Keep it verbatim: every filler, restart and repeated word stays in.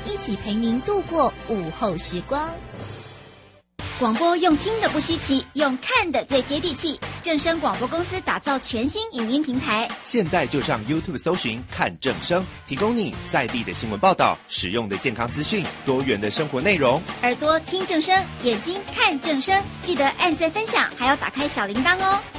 一起陪您度过午后时光。 广播用听的不稀奇，用看的最接地气。正声广播公司打造全新影音平台， 现在就上 YouTube 搜寻看正声，提供你在地的新闻报道、实用的健康资讯、多元的生活内容。 耳朵听正声，眼睛看正声，记得按赞分享，还要打开小铃铛哦。